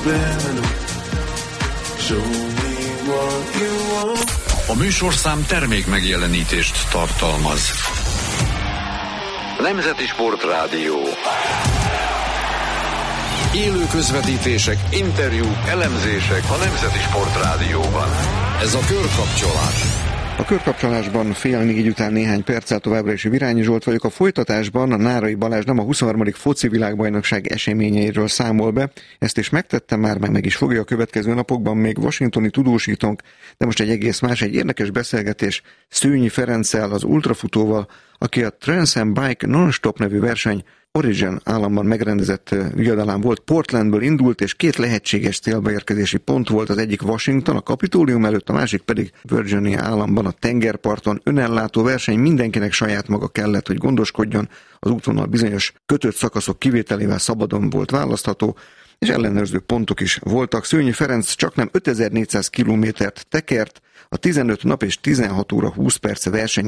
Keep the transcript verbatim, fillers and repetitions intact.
A műsorszám termék megjelenítést tartalmaz. Nemzeti Sportrádió. Élő közvetítések, interjúk, elemzések a Nemzeti Sportrádióban. Ez a Körkapcsolás. A Körkapcsolásban fél négy után néhány perccel továbbra is Virányi Zsolt vagyok. A folytatásban a Nárai Balázs nem a huszonharmadik foci világbajnokság eseményeiről számol be. Ezt is megtettem már, meg meg is fogja a következő napokban még washingtoni tudósítónk, de most egy egész más, egy érdekes beszélgetés Szőnyi Ferenccel, az ultrafutóval, aki a Trans Am Bike Non-Stop nevű verseny Oregon államban megrendezett viadalán volt, Portlandből indult, és két lehetséges célbeérkezési pont volt, az egyik Washington, a Kapitólium előtt, a másik pedig Virginia államban, a tengerparton. Önellátó verseny, mindenkinek saját maga kellett, hogy gondoskodjon, az útvonal bizonyos kötött szakaszok kivételével szabadon volt választható, és ellenőrző pontok is voltak. Szőnyi Ferenc csaknem ötezer-négyszáz kilométert tekert, a tizenöt nap és tizenhat óra húsz perc verseny